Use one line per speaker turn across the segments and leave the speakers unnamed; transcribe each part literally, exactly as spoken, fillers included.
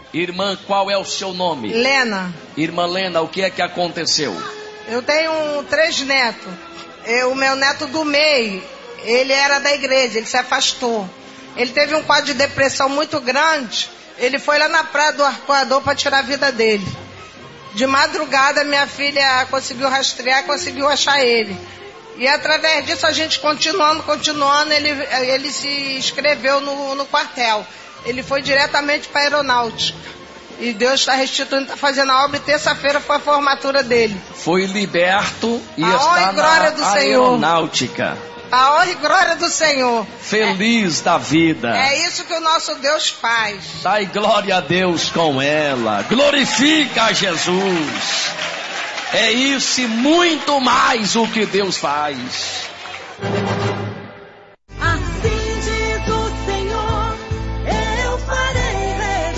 Irmã, qual é o seu nome?
Lena.
Irmã Lena, o que é que aconteceu?
Eu tenho um, três netos. Eu, o meu neto do meio, ele era da igreja, ele se afastou. Ele teve um quadro de depressão muito grande. Ele foi lá na praia do Arcoador para tirar a vida dele. De madrugada, minha filha conseguiu rastrear, conseguiu achar ele. E através disso, a gente continuando, continuando, ele, ele se inscreveu no, no quartel. Ele foi diretamente para a aeronáutica. E Deus está restituindo, está fazendo a obra, e terça-feira foi a formatura dele.
Foi liberto e
a
está
na do
aeronáutica.
Senhor. A honra e glória do Senhor.
Feliz é, da vida.
É isso que o nosso Deus faz.
Dai glória a Deus com ela. Glorifica a Jesus. É isso e muito mais o que Deus faz.
Assim diz o Senhor, eu farei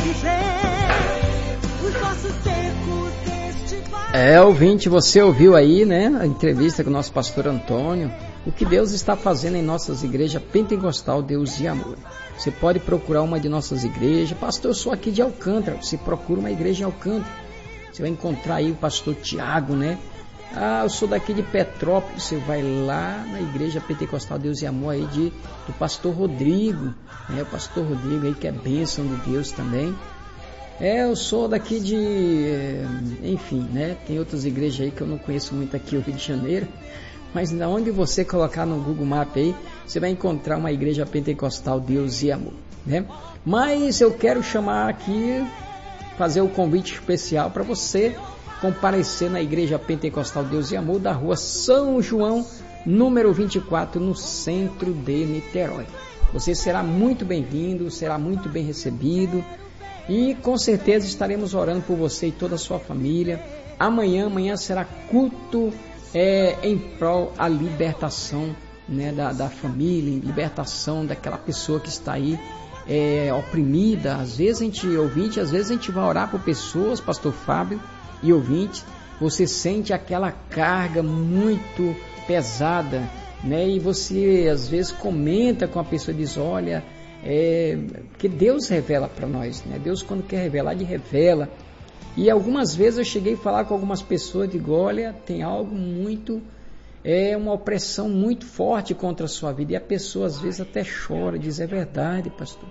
reviver os ossos secos deste vale.
É, ouvinte, você ouviu aí, né, a entrevista com o nosso pastor Antônio. O que Deus está fazendo em nossas igrejas pentecostal, Deus e Amor. Você pode procurar uma de nossas igrejas. Pastor, eu sou aqui de Alcântara. Você procura uma igreja em Alcântara. Você vai encontrar aí o pastor Tiago, né? Ah, eu sou daqui de Petrópolis. Você vai lá na igreja pentecostal Deus e Amor aí de, do pastor Rodrigo, né? O pastor Rodrigo aí que é bênção de Deus também. É, eu sou daqui de... Enfim, né? Tem outras igrejas aí que eu não conheço muito aqui no Rio de Janeiro. Mas onde você colocar no Google Maps aí, você vai encontrar uma igreja pentecostal Deus e Amor, né? Mas eu quero chamar aqui, fazer o convite especial para você comparecer na igreja pentecostal Deus e Amor da rua São João, número vinte e quatro, no centro de Niterói. Você será muito bem-vindo, será muito bem recebido e com certeza estaremos orando por você e toda a sua família. Amanhã, amanhã será culto É, em prol a libertação, né, da, da família, libertação daquela pessoa que está aí é, oprimida. Às vezes a gente, ouvinte, às vezes a gente vai orar por pessoas, pastor Fábio e ouvinte, você sente aquela carga muito pesada, né, e você às vezes comenta com a pessoa e diz, olha, é, que Deus revela para nós, né? Deus quando quer revelar, Ele revela. E algumas vezes eu cheguei a falar com algumas pessoas e digo, olha, tem algo muito, é uma opressão muito forte contra a sua vida. E a pessoa às vezes até chora, diz, é verdade, pastor.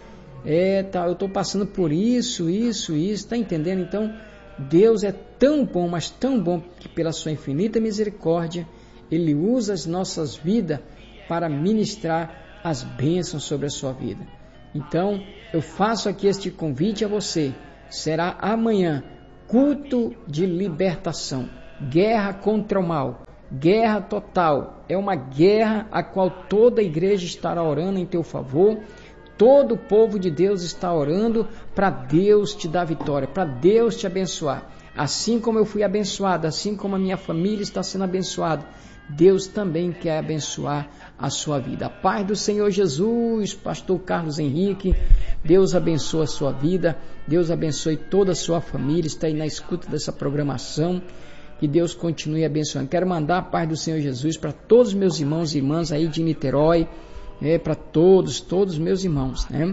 É, tá, eu estou passando por isso, isso, isso, está entendendo? Então, Deus é tão bom, mas tão bom, que pela sua infinita misericórdia, Ele usa as nossas vidas para ministrar as bênçãos sobre a sua vida. Então, eu faço aqui este convite a você. Será amanhã, culto de libertação, guerra contra o mal, guerra total. É uma guerra a qual toda a igreja estará orando em teu favor, todo o povo de Deus está orando para Deus te dar vitória, para Deus te abençoar. Assim como eu fui abençoado, assim como a minha família está sendo abençoada, Deus também quer abençoar a sua vida. A paz do Senhor Jesus, pastor Carlos Henrique, Deus abençoe a sua vida, Deus abençoe toda a sua família, está aí na escuta dessa programação, que Deus continue abençoando. Quero mandar a paz do Senhor Jesus para todos os meus irmãos e irmãs aí de Niterói, né, para todos, todos os meus irmãos, né,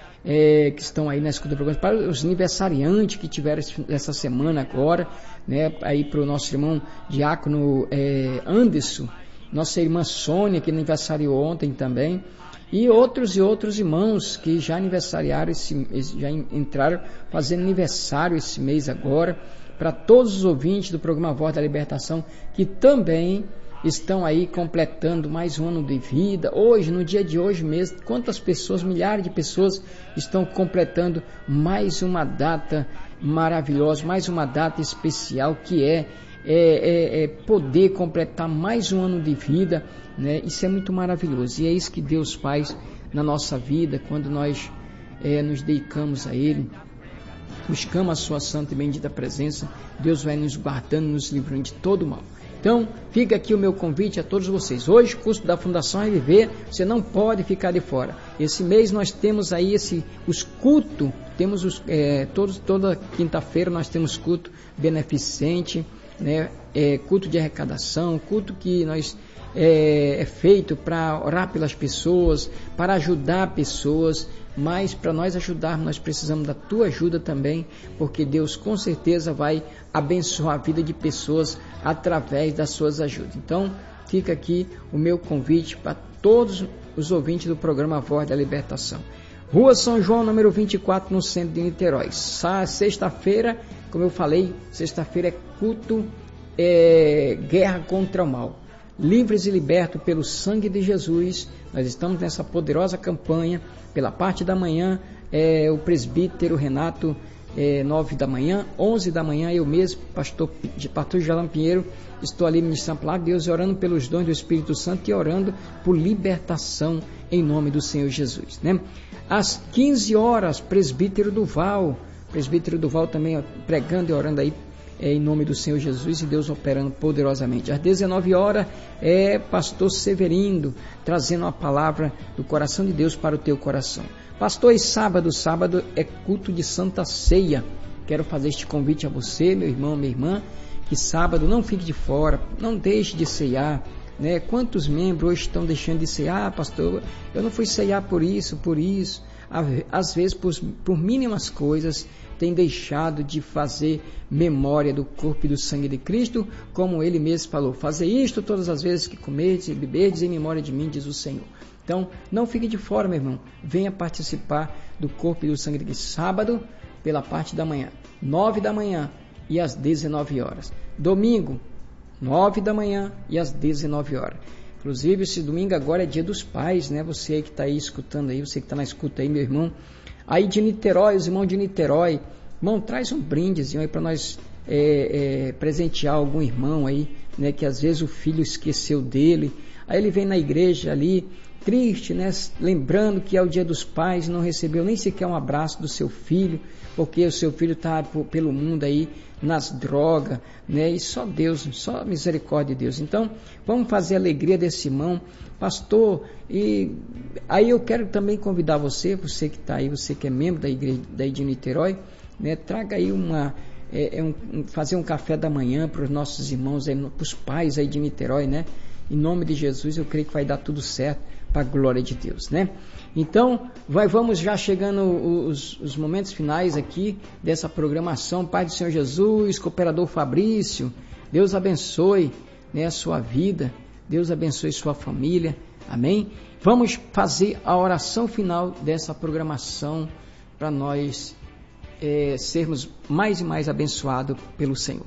é, que estão aí na escuta do programa, para os aniversariantes que tiveram essa semana agora, né, aí para o nosso irmão diácono é, Anderson, nossa irmã Sônia, que aniversariou ontem também, e outros e outros irmãos que já aniversariaram, esse, já entraram fazendo aniversário esse mês agora, para todos os ouvintes do programa Voz da Libertação, que também estão aí completando mais um ano de vida. Hoje, no dia de hoje mesmo, quantas pessoas, milhares de pessoas estão completando mais uma data maravilhosa, mais uma data especial, que é É, é, é poder completar mais um ano de vida, né? Isso é muito maravilhoso, e é isso que Deus faz na nossa vida, quando nós é, nos dedicamos a Ele, buscamos a sua santa e bendita presença. Deus vai nos guardando, nos livrando de todo mal. Então, fica aqui o meu convite a todos vocês. Hoje, custo da Fundação Reviver, você não pode ficar de fora. Esse mês nós temos aí esse, os cultos, temos os, é, todos, toda quinta-feira nós temos culto beneficente, né, é, culto de arrecadação, culto que nós é, é feito para orar pelas pessoas, para ajudar pessoas, mas para nós ajudarmos, nós precisamos da tua ajuda também, porque Deus com certeza vai abençoar a vida de pessoas através das suas ajudas. Então, fica aqui o meu convite para todos os ouvintes do programa Voz da Libertação. Rua São João, número vinte e quatro, no centro de Niterói. Sexta-feira, como eu falei, sexta-feira é culto, é, guerra contra o mal. Livres e libertos pelo sangue de Jesus. Nós estamos nessa poderosa campanha. Pela parte da manhã, é, o presbítero Renato, é, nove da manhã, onze da manhã, eu mesmo, pastor, pastor Jalan Pinheiro, estou ali ministrando a palavra de Deus, orando pelos dons do Espírito Santo e orando por libertação em nome do Senhor Jesus, né? Às quinze horas, presbítero Duval, presbítero Duval também ó, pregando e orando aí é, em nome do Senhor Jesus e Deus operando poderosamente. Às dezenove horas, é pastor Severino trazendo a palavra do coração de Deus para o teu coração. Pastor, e sábado, sábado é culto de Santa Ceia. Quero fazer este convite a você, meu irmão, minha irmã, que sábado não fique de fora, não deixe de ceiar, né? Quantos membros hoje estão deixando de ceiar? Ah, pastor, eu não fui ceiar por isso, por isso. Às vezes, por, por mínimas coisas, tem deixado de fazer memória do corpo e do sangue de Cristo, como ele mesmo falou, fazer isto todas as vezes que comerdes e beberdes em memória de mim, diz o Senhor. Então, não fique de fora, meu irmão, venha participar do corpo e do sangue de Cristo, sábado, pela parte da manhã, nove da manhã e às dezenove horas, domingo, nove da manhã e às dezenove horas. Inclusive, esse domingo agora é dia dos pais, né? Você aí que está aí escutando aí, você que está na escuta aí, meu irmão. Aí de Niterói, os irmãos de Niterói, irmão, traz um brindezinho aí para nós é, é, presentear algum irmão aí, né? Que às vezes o filho esqueceu dele. Aí ele vem na igreja ali, triste, né? Lembrando que é o dia dos pais, não recebeu nem sequer um abraço do seu filho, porque o seu filho está pelo mundo aí, nas drogas, né? E só Deus, só a misericórdia de Deus. Então, vamos fazer a alegria desse irmão, pastor. E aí eu quero também convidar você, você que está aí, você que é membro da igreja daí de Niterói, né? Traga aí uma, é, é um, fazer um café da manhã para os nossos irmãos, aí, para os pais aí de Niterói, né? Em nome de Jesus, eu creio que vai dar tudo certo para a glória de Deus, né? Então, vai, vamos já chegando os, os momentos finais aqui dessa programação. Pai do Senhor Jesus, cooperador Fabrício, Deus abençoe, né, a sua vida, Deus abençoe sua família, amém? Vamos fazer a oração final dessa programação para nós é, sermos mais e mais abençoados pelo Senhor.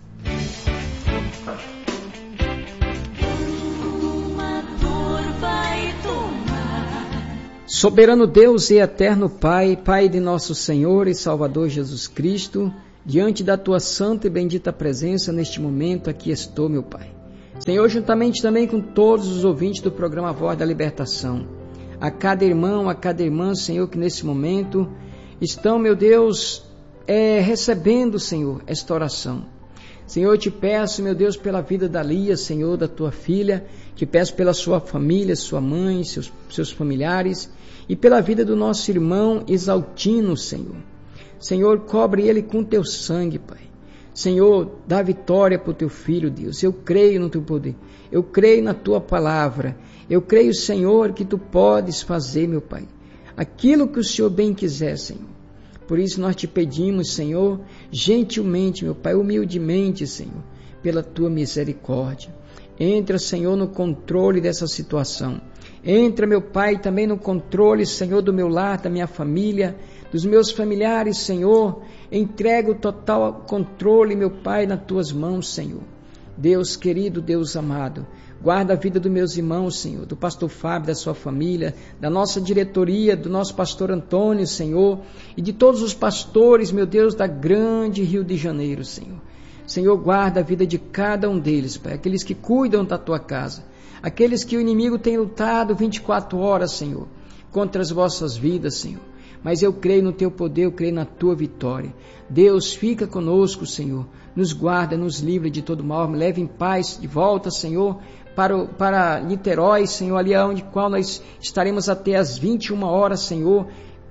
Soberano Deus e eterno Pai, Pai de nosso Senhor e Salvador Jesus Cristo, diante da Tua santa e bendita presença neste momento aqui estou, meu Pai. Senhor, juntamente também com todos os ouvintes do programa Voz da Libertação, a cada irmão, a cada irmã, Senhor, que nesse momento estão, meu Deus, é, recebendo, Senhor, esta oração. Senhor, eu te peço, meu Deus, pela vida da Lia, Senhor, da Tua filha, te peço pela sua família, sua mãe, seus, seus familiares, e pela vida do nosso irmão Exaltino, Senhor. Senhor, cobre ele com Teu sangue, Pai. Senhor, dá vitória para o Teu filho, Deus. Eu creio no Teu poder, eu creio na Tua palavra, eu creio, Senhor, que Tu podes fazer, meu Pai, aquilo que o Senhor bem quiser, Senhor. Por isso nós te pedimos, Senhor, gentilmente, meu Pai, humildemente, Senhor, pela Tua misericórdia. Entra, Senhor, no controle dessa situação. Entra, meu Pai, também no controle, Senhor, do meu lar, da minha família, dos meus familiares, Senhor. Entrega o total controle, meu Pai, nas Tuas mãos, Senhor. Deus querido, Deus amado, guarda a vida dos meus irmãos, Senhor, do pastor Fábio, da sua família, da nossa diretoria, do nosso pastor Antônio, Senhor, e de todos os pastores, meu Deus, da grande Rio de Janeiro, Senhor. Senhor, guarda a vida de cada um deles, Pai, aqueles que cuidam da Tua casa, aqueles que o inimigo tem lutado vinte e quatro horas, Senhor, contra as vossas vidas, Senhor. Mas eu creio no Teu poder, eu creio na Tua vitória. Deus, fica conosco, Senhor, nos guarda, nos livra de todo mal, me leve em paz de volta, Senhor, para, o, para Niterói, Senhor, ali onde qual nós estaremos até às vinte e uma horas, Senhor,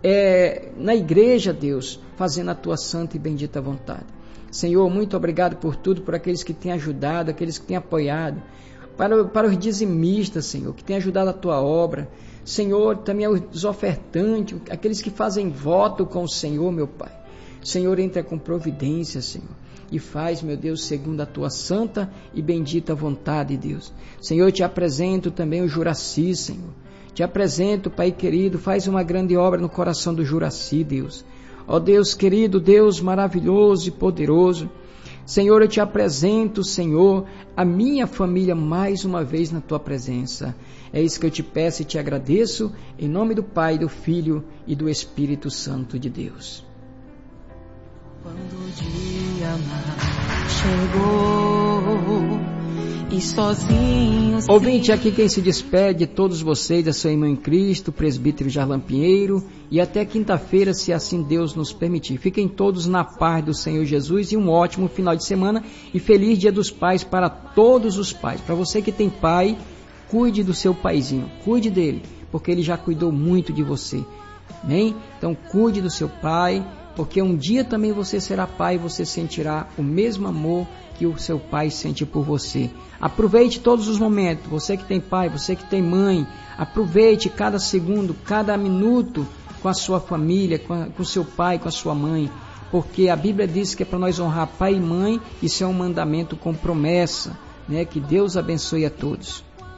é, na igreja, Deus, fazendo a Tua santa e bendita vontade. Senhor, muito obrigado por tudo, por aqueles que têm ajudado, aqueles que têm apoiado. para, para os dizimistas, Senhor, que tem ajudado a tua obra. Senhor, também os ofertantes, aqueles que fazem voto com o Senhor, meu Pai. Senhor, entra com providência, Senhor, e faz, meu Deus, segundo a tua santa e bendita vontade, Deus. Senhor, te apresento também o Juraci, Senhor. Te apresento, Pai querido, faz uma grande obra no coração do Juraci, Deus. Ó Deus querido, Deus maravilhoso e poderoso. Senhor, eu te apresento, Senhor, a minha família mais uma vez na tua presença. É isso que eu te peço e te agradeço, em nome do Pai, do Filho e do Espírito Santo de Deus.
Quando o dia mais chegou e sozinho...
Ouvinte, aqui quem se despede de todos vocês é seu irmão em Cristo, presbítero Jarlan Pinheiro, e até quinta-feira, se assim Deus nos permitir. Fiquem todos na paz do Senhor Jesus e um ótimo final de semana e feliz Dia dos Pais para todos os pais. Para você que tem pai, cuide do seu paizinho, cuide dele, porque ele já cuidou muito de você. Amém? Então cuide do seu pai, porque um dia também você será pai e você sentirá o mesmo amor que o seu pai sente por você. Aproveite todos os momentos, você que tem pai, você que tem mãe, aproveite cada segundo, cada minuto com a sua família, com o seu pai, com a sua mãe, porque a Bíblia diz que é para nós honrar pai e mãe, isso é um mandamento com promessa, né? Que Deus abençoe a todos.